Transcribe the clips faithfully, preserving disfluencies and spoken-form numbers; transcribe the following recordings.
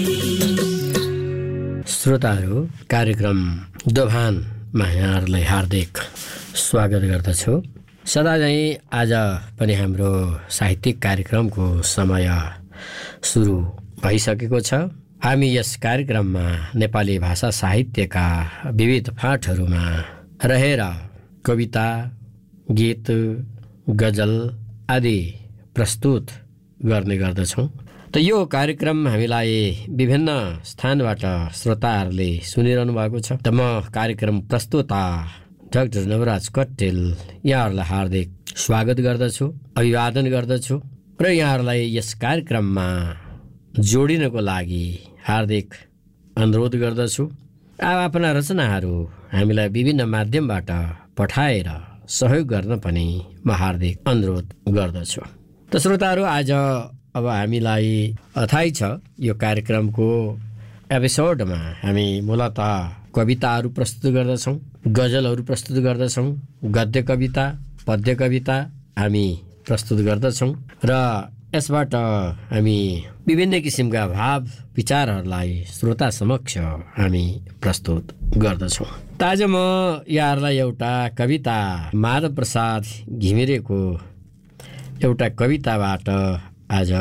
श्रोताहरू, कार्यक्रम दोभानमा यहाँहरूलाई हार्दिक स्वागत गर्दछु। सदा चाहिँ आज पनि हाम्रो साहित्यिक कार्यक्रमको समय सुरु भइसकेको छ। हामी यस कार्यक्रममा नेपाली भाषा साहित्यका विविध फाँटहरूमा रहेर कविता, गीत, गजल आदि प्रस्तुत गर्ने गर्दछौँ। त यो कार्यक्रम हामीलाई विभिन्न स्थानबाट श्रोताहरूले सुनिरहनु भएको छ। त म कार्यक्रम प्रस्तुता डाक्टर नवराज कट्टेल यहाँहरूलाई हार्दिक स्वागत गर्दछु, अभिवादन गर्दछु र यहाँहरूलाई यस कार्यक्रममा जोडिनको लागि हार्दिक अनुरोध गर्दछु। आफ्ना रचनाहरू हामीलाई विभिन्न माध्यमबाट पठाएर सहयोग गर्न पनि म हार्दिक अनुरोध गर्दछु। त श्रोताहरू, आज अब हामीलाई थाहै छ यो कार्यक्रमको एपिसोडमा हामी मूलतः कविताहरू प्रस्तुत गर्दछौँ, गजलहरू प्रस्तुत गर्दछौँ, गद्य कविता, पद्य कविता हामी प्रस्तुत गर्दछौँ र यसबाट हामी विभिन्न किसिमका भाव विचारहरूलाई श्रोता समक्ष हामी प्रस्तुत गर्दछौँ। त आज म यहाँहरूलाई एउटा कविता माधव प्रसाद घिमिरेको एउटा कविताबाट आज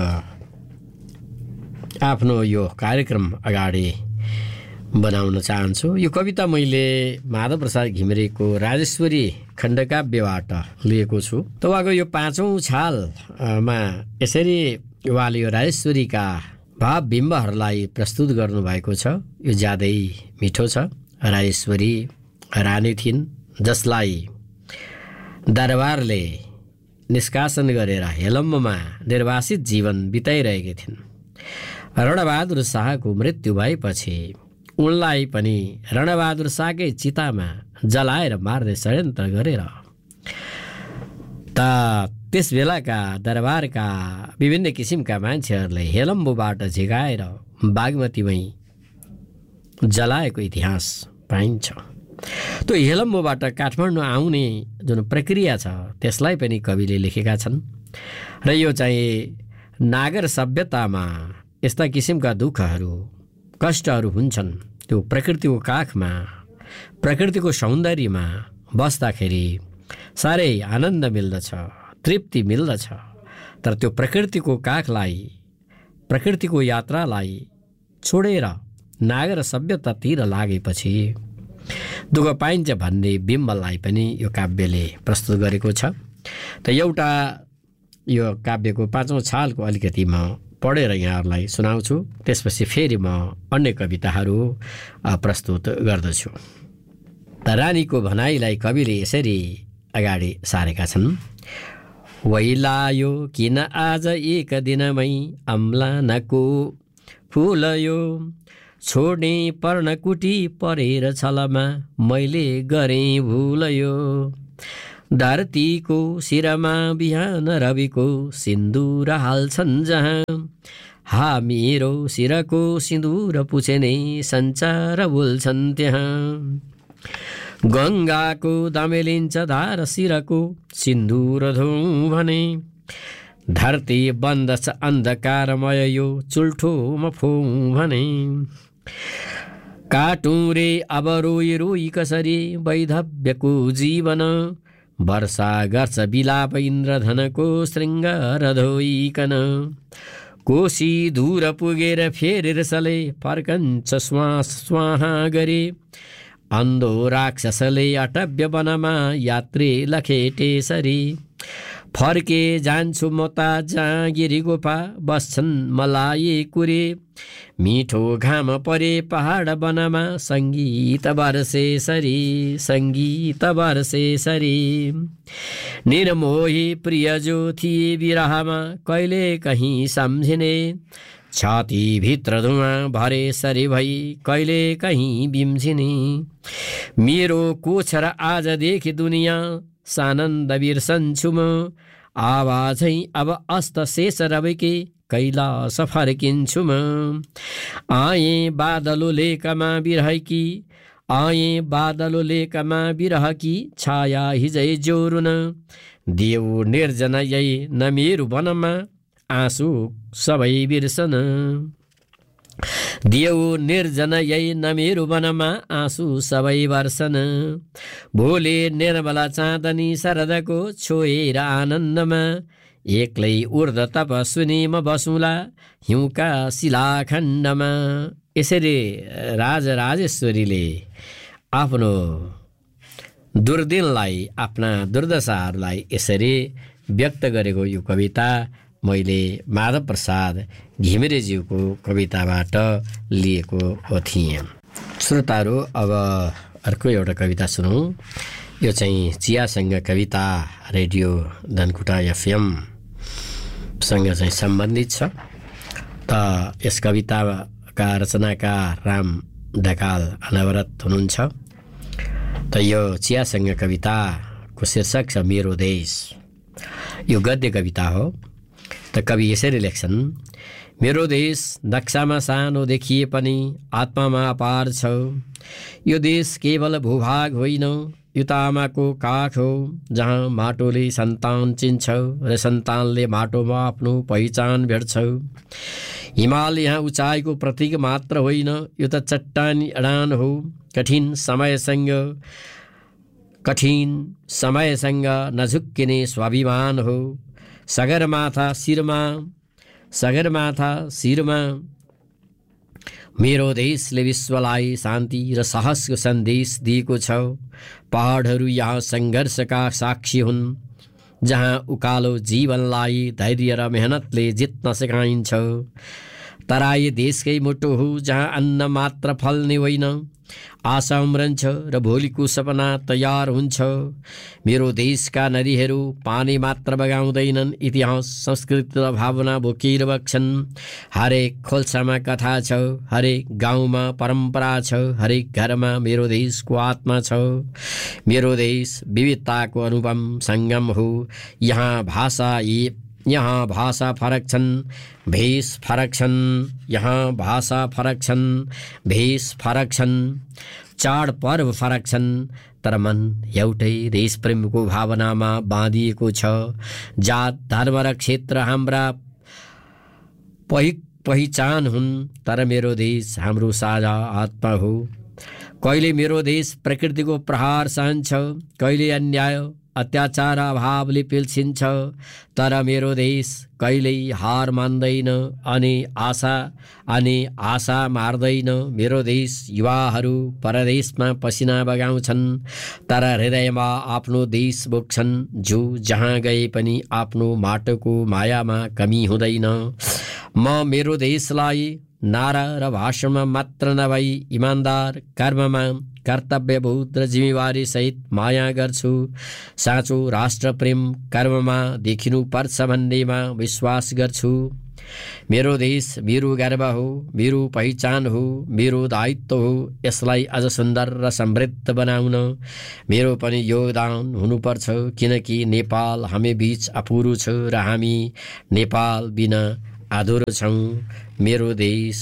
आफ्नो यो कार्यक्रम अगाडि बनाउन चाहन्छु। यो कविता मैले माधव प्रसाद घिमिरेको राजेश्वरी खण्डकाव्यबाट लिएको छु। त उहाँको यो पाँचौँ छालमा यसरी उहाँले यो राजेश्वरीका भाव बिम्बहरूलाई प्रस्तुत गर्नुभएको छ। यो ज्यादै मिठो छ। राजेश्वरी रानी थिइन् जसलाई दरबारले निष्कासन गरेर हेलम्बमा निर्वासित जीवन बिताइरहेकी थिइन्। रणबहादुर शाहको मृत्यु भएपछि उनलाई पनि रणबहादुर शाहकै चितामा जलाएर मार्ने षड्यन्त्र गरेर त त्यस बेलाका दरबारका विभिन्न किसिमका मान्छेहरूले हेलम्बुबाट झिकाएर बागमतीमै जलाएको इतिहास पाइन्छ। त्यो हेलम्बुबाट काठमाडौँ आउने जुन प्रक्रिया छ त्यसलाई पनि कविले लेखेका छन् र यो चाहिँ नागर सभ्यतामा यस्ता किसिमका दुःखहरू कष्टहरू हुन्छन्। त्यो प्रकृतिको काखमा प्रकृतिको सौन्दर्यमा बस्दाखेरि साह्रै आनन्द मिल्दछ, तृप्ति मिल्दछ। तर त्यो प्रकृतिको काखलाई, प्रकृतिको यात्रालाई छोडेर नागर सभ्यतातिर लागेपछि दुःख पाइन्छ भन्ने बिम्बलाई पनि यो काव्यले प्रस्तुत गरेको छ। त एउटा यो काव्यको पाँचौँ छालको अलिकति म पढेर यहाँहरूलाई सुनाउँछु। त्यसपछि फेरि म अन्य कविताहरू प्रस्तुत गर्दछु। त रानीको भनाइलाई कविले यसरी अगाडि सारेका छन्। वैलायो किन आज एक दिनमै अम्लानको फुलयो, छोड्ने पर्णकुटी परेर छलमा मैले गरेँ भुलयो। धरतीको शिरमा बिहान रविको सिन्दुर हाल्छन् जहाँ, हा मेरो शिरको सिन्दुर पुछेने सञ्चार बोल्छन् त्यहाँ। गङ्गाको दमेलिन्छ धार शिरको सिन्दुर धौँ भने, धरती बन्दछ अन्धकारमय यो चुल्ठोमा फोँ भने। काटौँ रे अब रोई रोई कसरी वैधव्यको जीवन, वर्षा गर्छ बिलाप इन्द्रधनको श्रृङ्गार धोइकन। कोशी दूर पुगेर फेरि रसले फर्कन्छ श्वास स्वाहा गरे, अन्धो राक्षसले अटव्य वनमा यात्री लखेटेसरी। फर्के जान्छु म त जाँगिरी गोपा बस्छन् मलाई कुरे, मिठो घाम परे पहाड वनमा सङ्गीत बर्से सरी, सङ्गीत बर्से सरी। निर्मोही प्रिय जो थिए विरहमा कहिले कहीँ सम्झिने, छातीभित्र धुवाँ भरे सरी भई कहिले कहीँ बिम्झिने। मेरो कोछर आजदेखि दुनियाँ सानन्द बिर्सन्छु म, आवाजै अब अस्त शेष रविके कैलाश फर्किन्छु म। आए बादलो लेकमा बिरहकी, आए बादलो लेकमा बिरहकी छाया हिजै जोरुन। देव निर्जन यही न मेरो वनमा आँसु सबै बिर्सन। देऊ निर्जन यही नमेरु वनमा आँसु सबै वर्षन भोले निर्मला चाँदनी शरदको छोएर आनन्दमा एक्लै ऊर्ध तपस्विनी म बसुँला हिउँका शिलाखण्डमा। यसरी राजराजेश्वरीले आफ्नो दुर्दिनलाई आफ्ना दुर्दशाहरूलाई यसरी व्यक्त गरेको यो कविता मैले माधव प्रसाद घिमिरेज्यूको कविताबाट लिएको थिएँ। श्रोताहरू, अब अर्को एउटा कविता सुनौँ। यो चाहिँ चियासँग कविता रेडियो धनकुटा एफएमसँग चाहिँ सम्बन्धित छ। त यस कविताका रचनाकार राम ढकाल अनवरत हुनुहुन्छ। त यो चियासँग कविताको शीर्षक छ मेरो देश। यो गद्य कविता हो। त कवि यसरी लेख्छन्, मेरो देश नक्सामा सानो देखिए पनि आत्मामा अपार छ। यो देश केवल भूभाग होइन, यो त आमाको काख हो, जहाँ माटोले सन्तान चिन्छ र सन्तानले माटोमा आफ्नो पहिचान भेट्छ। हिमाल यहाँ उचाइको प्रतीक मात्र होइन, यो त चट्टानी अडान हो। कठिन समयसँग कठिन समयसँग नझुक्किने स्वाभिमान हो। सगरमाथा शिरमा सगरमाथा शिरमा मेरो देशले विश्वलाई शान्ति र साहसको सन्देश दिएको छ। पहाडहरू यहाँ सङ्घर्षका साक्षी हुन्, जहाँ उकालो जीवनलाई धैर्य र मेहनतले जित्न सिकाइन्छ। तराई देशकै मुटु हो, जहाँ अन्न मात्र फल्ने होइन, आशा उम्रन्छ र भोलिको सपना तयार हुन्छ। मेरो देशका नदीहरू पानी मात्र बगाउँदैनन्, इतिहास संस्कृति र भावना बोकेर बग्छन्। हरेक खोल्सामा कथा छ, हरेक गाउँमा परम्परा छ, हरेक घरमा मेरो देशको आत्मा छ। मेरो देश विविधताको अनुपम सङ्गम हो। यहाँ भाषा यहाँ भाषा फरक छन्, भेष फरक छन्। यहाँ भाषा फरक छन्, भेष फरक छन्। चाड पर्व फरक छन्, तर मन एउटै देशप्रेमको भावनामा बाँधिएको छ। जात धर्म र क्षेत्र हाम्रा पहि पहिचान हुन्, तर मेरो देश हाम्रो साझा आत्मा हो। कहिले मेरो देश प्रकृतिको प्रहार सहन्छ, कहिले अन्याय अत्याचार अभावले पिल्सिन्छ, तर मेरो देश कहिल्यै हार मान्दैन अनि आशा अनि आशा मार्दैन। मेरो देश युवाहरू परदेशमा पसिना बगाउँछन्, तर हृदयमा आफ्नो देश बोक्छन्। जो जहाँ गए पनि आफ्नो माटोको मायामा कमी हुँदैन। म मेरो देशलाई नारा र भाषणमा मात्र नभई इमान्दार कर्ममा कर्तव्यबोध र जिम्मेवारी सहित माया गर्छु। साँचो राष्ट्रप्रेम कर्ममा देखिनुपर्छ भन्नेमा विश्वास गर्छु। मेरो देश मेरो गर्व हो, मेरो पहिचान हो, मेरो दायित्व हो। यसलाई अझ सुन्दर र समृद्ध बनाउन मेरो पनि योगदान हुनुपर्छ, किनकि नेपाल हामी बीच अपुरो छ र हामी नेपाल बिना अधुरो छौँ। मेरो देश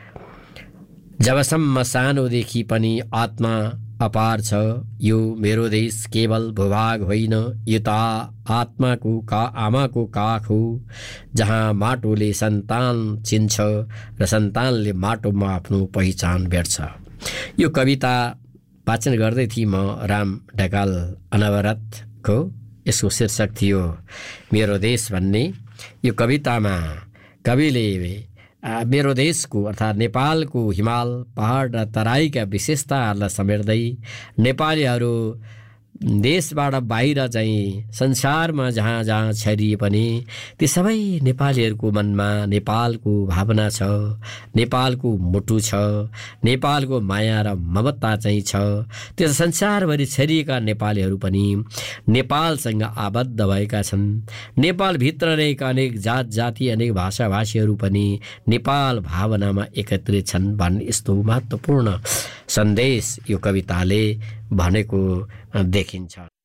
जबसम्म सानोदेखि पनि आत्मा अपार छ। यो मेरो देश केवल भूभाग होइन, यो त आत्माको का आमाको काख हो, जहाँ माटोले सन्तान चिन्छ र सन्तानले माटोमा आफ्नो पहिचान भेट्छ। यो कविता वाचन गर्दै थिएँ म राम ढकाल अनवरतको। यसको शीर्षक थियो मेरो देश भन्ने। यो कवितामा कविले मेरो देशको अर्थात् नेपालको हिमाल पहाड र तराईका विशेषताहरूलाई समेट्दै नेपालीहरू देशबाट बाहिर चाहिँ संसारमा जहाँ जहाँ छरिए पनि ती सबै नेपालीहरूको मनमा नेपालको भावना छ, नेपालको मुटु छ, नेपालको माया र ममता चाहिँ छ। त्यस संसारभरि छरिएका नेपालीहरू पनि नेपालसँग आबद्ध भएका छन्। नेपालभित्र रहेका अनेक जात जाति अनेक भाषाभाषीहरू पनि नेपाल भावनामा एकत्रित छन् भन्ने यस्तो महत्त्वपूर्ण सन्देश यो कविताले भनेको देखिन्छ।